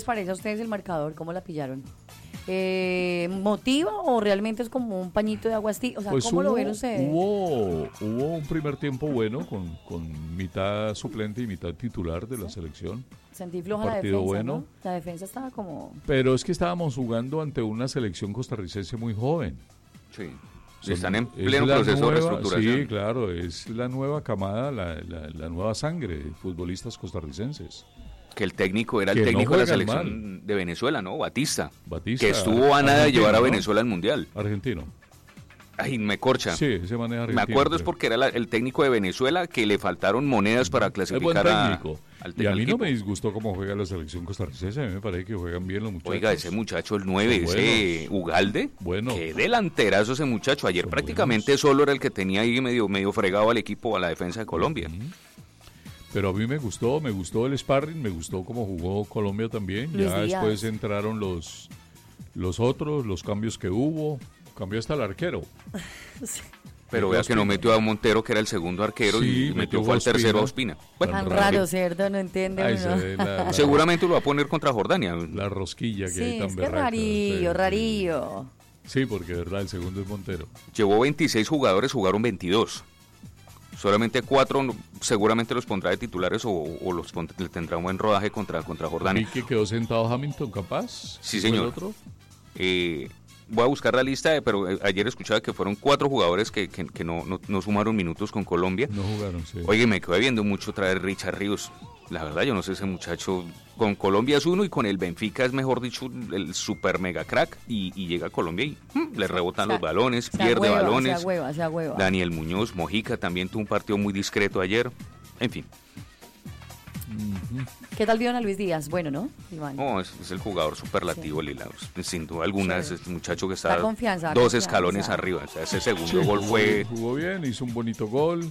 les parece a ustedes el marcador? ¿Cómo la pillaron? ¿Motiva o realmente es como un pañito de agua? O sea, Pues ¿cómo lo ven ustedes? Hubo un primer tiempo bueno con mitad suplente y mitad titular de la selección. Sentí floja la Partido defensa, bueno. ¿no? La defensa estaba como... Pero es que estábamos jugando ante una selección costarricense muy joven. Sí. Están en pleno proceso de reestructuración. Sí, claro, es la nueva camada, la nueva sangre de futbolistas costarricenses. Que el técnico era el Que técnico no de la juegan selección de Venezuela, ¿no? Batista. Batista. Que estuvo a nada de llevar a ¿no? Venezuela al Mundial. Argentino. Ay, me corcha. Sí, ese maneja Me argentino. acuerdo es porque era el técnico de Venezuela que le faltaron monedas para Es buen clasificar técnico. al Y a mí no equipo. me disgustó cómo juega la selección costarricense. A mí me parece que juegan bien los muchachos. Oiga, ese muchacho, el 9, Son ese buenos. Ugalde, Bueno. qué delanterazo ese muchacho. Ayer Son prácticamente buenos. solo era el que tenía ahí medio fregado al equipo, a la defensa de Colombia. Pero a mí me gustó el sparring, me gustó cómo jugó Colombia también. Luis Ya Díaz. después entraron los otros, los cambios que hubo. Cambió hasta el arquero. Pero vea que no metió a Montero, que era el segundo arquero, Sí, y metió metió al a tercero a Ospina. Ospina. Bueno, Tan Tan raro, raro. ¿cierto? No entiende Ahí uno. se ve la seguramente lo va a poner contra Jordania. rosquilla que hay Sí, tan es que berraca. rarillo, Sí. rarillo. Sí, porque de verdad el segundo es Montero. Llevó 26 jugadores, jugaron 22. Solamente 4 seguramente los pondrá de titulares o le tendrá un buen rodaje contra Jordania. ¿Y que quedó sentado Hamilton, capaz? Sí, ¿Fue el señor. otro? Voy a buscar la lista, pero ayer escuchaba que fueron 4 jugadores que no sumaron minutos con Colombia. No jugaron, sí. Oye, me quedé viendo mucho traer Richard Ríos. La verdad, yo no sé, ese muchacho con Colombia es uno y con el Benfica es, mejor dicho, el super mega crack. Y llega a Colombia y le rebotan los balones, pierde balones. Se agüeva. Daniel Muñoz, Mojica también tuvo un partido muy discreto ayer. En fin, ¿Qué tal vieron a Luis Díaz? Bueno, ¿no? Iván. no, es el jugador superlativo, Lila. Sin duda alguna, es el muchacho que está Da confianza, da 2 confianza. escalones arriba. O sea, ese segundo Sí, gol fue... jugó bien, hizo un bonito gol,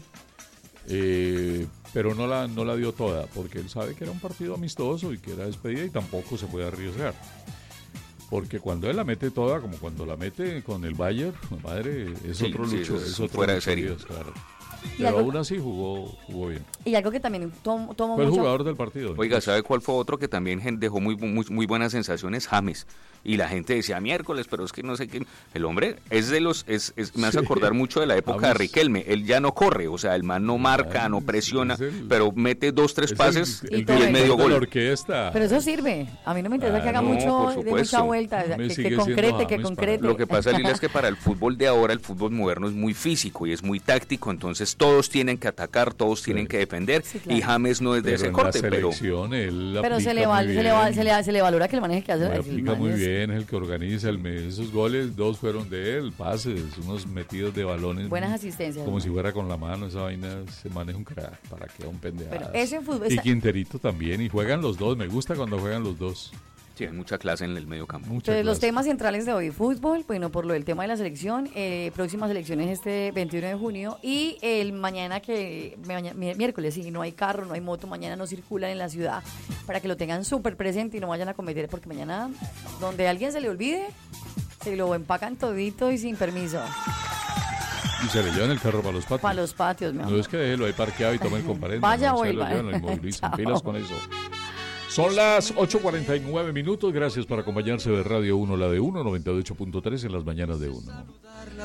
pero no la dio toda, porque él sabe que era un partido amistoso y que era despedida y tampoco se puede arriesgar. Porque cuando él la mete toda, como cuando la mete con el Bayern, madre, es Sí, otro sí, lucho, es es otro fuera de Lucho serie. Díaz, claro. Y Pero algo- aún así jugó bien. Y algo que también tomó Fue el mucho... jugador del partido. Oiga, ¿sabe cuál fue otro que también dejó muy buenas sensaciones? James. Y la gente decía miércoles, pero es que no sé qué. El hombre es de los. Me hace Sí. acordar mucho de la época de James. Riquelme. Él ya no corre, o sea, el man no marca, no presiona, es el- pero mete 2, 3 Es pases el y es medio de la gol. orquesta. Pero eso sirve. A mí no me interesa que haga no, por mucho, de supuesto. mucha vuelta. Me Que sigue siendo concrete, que James concrete. Lo que pasa, Lila, es que para el fútbol de ahora, el fútbol moderno es muy físico y es muy táctico, entonces todos tienen que atacar, todos tienen que defender, Sí, claro. y James no es de Pero ese en corte, la pero selección él Pero se le, aplica muy bien. se le valora que el maneje que hace. Lo el aplica man muy es- bien, es el que organiza esos goles, 2 fueron de él, pases, unos metidos de balones. Buenas asistencias. Como ¿no? si fuera con la mano, esa vaina se maneja un crack, para que un pendejadas. Pero ese fútbol Y está- Quinterito también, y juegan los dos, me gusta cuando juegan los dos. sí, hay mucha clase en el medio campo. Mucha Entonces, los clase. temas centrales de hoy, fútbol, bueno, por lo del tema de la selección, próximas elecciones este 21 de junio y el mañana miércoles, si no hay carro, no hay moto, mañana no circulan en la ciudad, para que lo tengan súper presente y no vayan a cometer, porque mañana, donde a alguien se le olvide, se lo empacan todito y sin permiso, Y se le llevan el carro para los patios. para los patios, mi amor. No es que déjelo ahí parqueado y tome el comparendo. Vaya, no, se voy, lo vaya. llevan, lo inmovilizan, Chao. pilas con eso. Son las 8:49 minutos. Gracias por acompañarse de Radio 1, la de 1, 98.3 en las mañanas de 1.